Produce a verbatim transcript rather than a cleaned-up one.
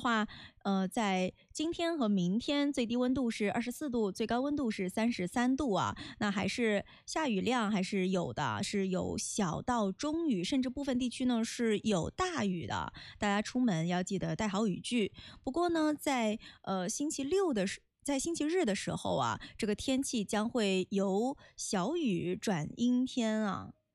话，呃，在今天和明天最低温度是二十四度，最高温度是三十三度啊。那还是下雨量还是有的，是有小到中雨，甚至部分地区呢是有大雨的。大家出门要记得带好雨具。不过呢，在呃星期六的时在星期日的时候啊，这个天气将会由小雨转阴天啊。